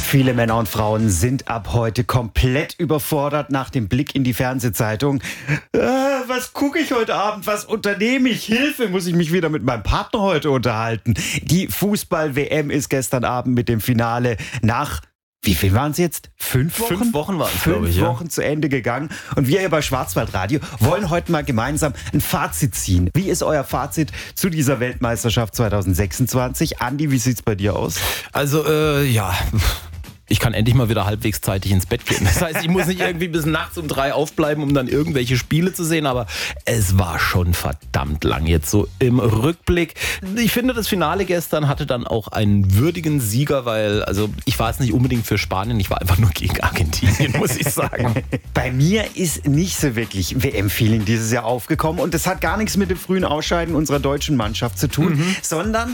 Viele Männer und Frauen sind ab heute komplett überfordert nach dem Blick in die Fernsehzeitung. Was gucke ich heute Abend? Was unternehme ich? Hilfe, muss ich mich wieder mit meinem Partner heute unterhalten? Die Fußball-WM ist gestern Abend mit dem Finale nach... Wie viel waren es jetzt? 5 Wochen? 5 Wochen waren es, glaube ich. 5 Wochen zu Ende gegangen. Und wir hier bei Schwarzwaldradio wollen heute mal gemeinsam ein Fazit ziehen. Wie ist euer Fazit zu dieser Weltmeisterschaft 2026? Andi, wie sieht's bei dir aus? Also, ich kann endlich mal wieder halbwegs zeitig ins Bett gehen. Das heißt, ich muss nicht irgendwie bis nachts um 3 aufbleiben, um dann irgendwelche Spiele zu sehen. Aber es war schon verdammt lang jetzt so im Rückblick. Ich finde, das Finale gestern hatte dann auch einen würdigen Sieger, weil, also ich war jetzt nicht unbedingt für Spanien, ich war einfach nur gegen Argentinien, muss ich sagen. Bei mir ist nicht so wirklich WM-Feeling dieses Jahr aufgekommen. Und das hat gar nichts mit dem frühen Ausscheiden unserer deutschen Mannschaft zu tun, sondern